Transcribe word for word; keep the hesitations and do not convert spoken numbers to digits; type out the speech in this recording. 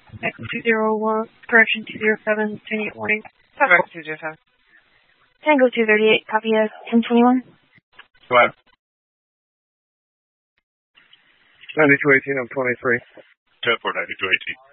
Echo two zero one, correction two zero seven, ten eight warning. Echo two zero seven. Tango two thirty-eight, copy as ten twenty-one. Go ahead. ninety-two eighteen, I'm twenty-three. ten four ninety-two eighteen.